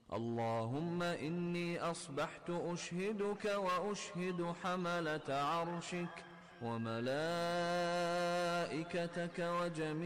اللهم إني أصبحت أشهدك وأشهد حملة عرشك وملائكتك وجميع